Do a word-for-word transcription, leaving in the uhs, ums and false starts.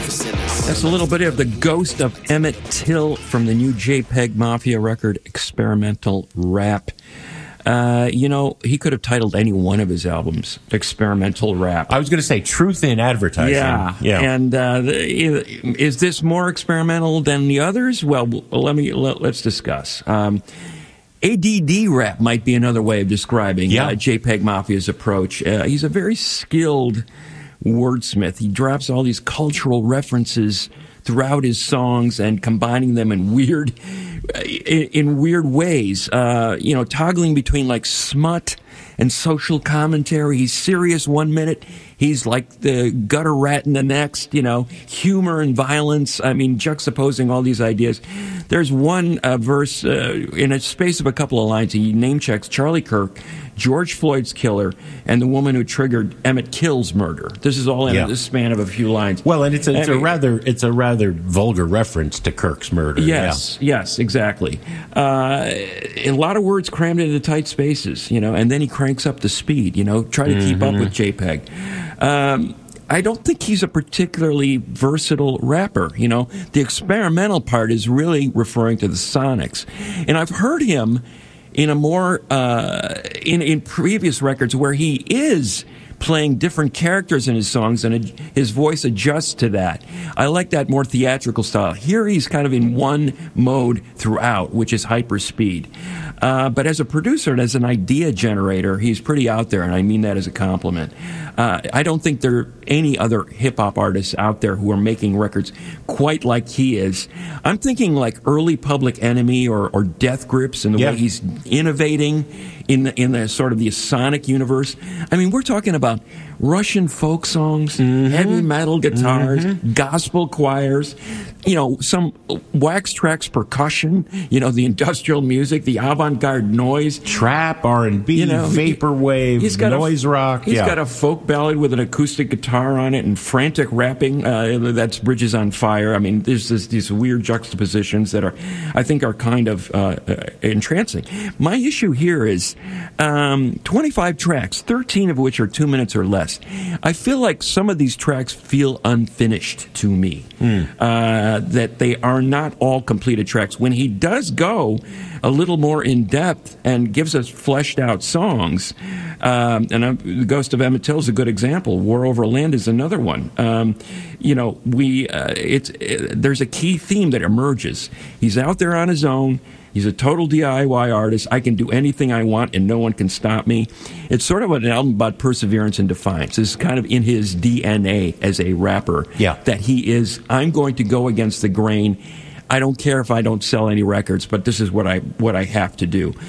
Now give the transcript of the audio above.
That's a little bit of the ghost of Emmett Till from the new JPEG Mafia record, Experimental Rap. Uh, you know, he could have titled any one of his albums Experimental Rap. I was going to say Truth in Advertising. Yeah. yeah. And uh, the, is this more experimental than the others? Well, let me let, let's discuss. Um, A D D rap might be another way of describing yeah. uh, JPEG Mafia's approach. Uh, he's a very skilled wordsmith. He drops all these cultural references throughout his songs and combining them in weird, in, in weird ways. Uh, you know, toggling between like smut and social commentary. He's serious one minute. He's like the gutter rat in the next, you know, humor and violence. I mean, juxtaposing all these ideas. There's one uh, verse, uh, in a space of a couple of lines, he name checks Charlie Kirk, George Floyd's killer, and the woman who triggered Emmett Till's murder. This is all in yeah. the span of a few lines. Well, and it's a, it's I a mean, rather it's a rather vulgar reference to Kirk's murder. Yes, yeah. yes, exactly. Uh, a lot of words crammed into tight spaces, you know, and then he cranks up the speed, you know, try to mm-hmm. keep up with JPEG. Um, I don't think he's a particularly versatile rapper. You know, the experimental part is really referring to the sonics. And I've heard him in a more, uh, in, in previous records where he is playing different characters in his songs and his voice adjusts to that. I like that more theatrical style. Here he's kind of in one mode throughout, which is hyper speed. Uh, but as a producer and as an idea generator, he's pretty out there, and I mean that as a compliment. Uh, I don't think there are any other hip-hop artists out there who are making records quite like he is. I'm thinking like early Public Enemy or, or Death Grips and the yeah. way he's innovating in the, in the sort of the sonic universe. I mean, we're talking about Russian folk songs, mm-hmm. heavy metal guitars, mm-hmm. gospel choirs, you know, some Wax Trax percussion, you know, the industrial music, the avant-garde noise. Trap, R and B, you know, vaporwave, he's got noise a, rock. He's yeah. got a folk ballad with an acoustic guitar on it and frantic rapping. Uh, that's Bridges on Fire. I mean, there's this, these weird juxtapositions that are, I think, are kind of uh, uh, entrancing. My issue here is um, twenty-five tracks, thirteen of which are two minutes or less. I feel like some of these tracks feel unfinished to me, mm. uh, that they are not all completed tracks. When he does go a little more in depth and gives us fleshed out songs, um, and uh, the Ghost of Emmett Till is a good example. War Over Land is another one. Um, you know, we uh, it's it, there's a key theme that emerges. He's out there on his own. He's a total D I Y artist. I can do anything I want and no one can stop me. It's sort of an album about perseverance and defiance. This is kind of in his D N A as a rapper. Yeah. That he is, I'm going to go against the grain. I don't care if I don't sell any records, but this is what I what I have to do.